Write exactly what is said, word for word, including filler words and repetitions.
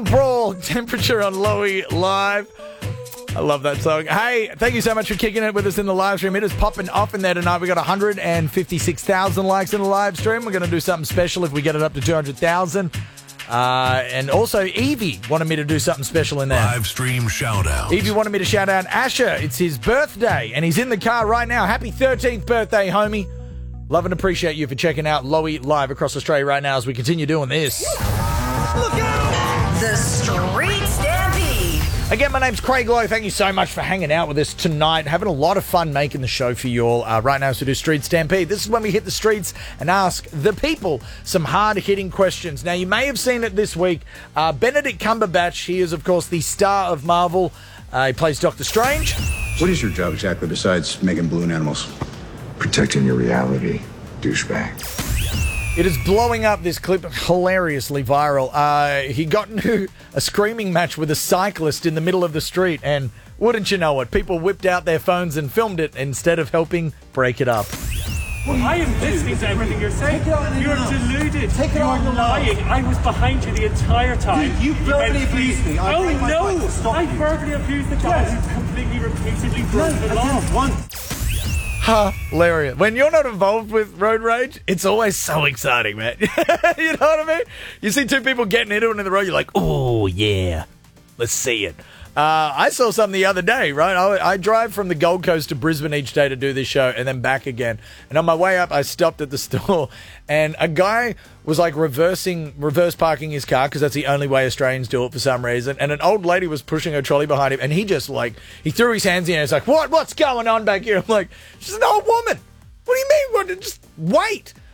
Brawl, Temperature on Lowy Live. I love that song. Hey, thank you so much for kicking it with us in the live stream. It is popping off in there tonight. We got one hundred fifty-six thousand likes in the live stream. We're going to do something special if we get it up to two hundred thousand. Uh, and also, Evie wanted me to do something special in there. Live stream shout out. Evie wanted me to shout out Asher. It's his birthday, and he's in the car right now. Happy thirteenth birthday, homie. Love and appreciate you for checking out Lowy Live across Australia right now as we continue doing this. Look out! The Street Stampede. Again, my name's Craig Lowe. Thank you so much for hanging out with us tonight. Having a lot of fun making the show for you all. Uh, right now, as we do Street Stampede. This is when we hit the streets and ask the people some hard-hitting questions. Now, you may have seen it this week. Uh, Benedict Cumberbatch, he is, of course, the star of Marvel. Uh, he plays Doctor Strange. What is your job exactly besides making balloon animals? Protecting your reality, douchebag. It is blowing up, this clip, hilariously viral. Uh, he got into a screaming match with a cyclist in the middle of the street, and wouldn't you know it, people whipped out their phones and filmed it instead of helping break it up. Well, I am listening to everything you're saying. You're deluded. Take you're lying. I was behind you the entire time. You, you verbally abused me. I oh, my no. right to stop I you. verbally abused the guy Yes. who completely, repeatedly broke No, the law. I didn't once. Hilarious. When you're not involved with road rage, it's always so exciting, man. You know what I mean? You see two people getting into it in the road, you're like, oh, yeah, let's see it. Uh, I saw something the other day, right? I, I drive from the Gold Coast to Brisbane each day to do this show and then back again. And on my way up, I stopped at the store and a guy was like reversing, reverse parking his car because that's the only way Australians do it for some reason. And an old lady was pushing her trolley behind him and he just like, he threw his hands in and he's like, what? What's going on back here? I'm like, she's an old woman. What do you mean? What? Just wait.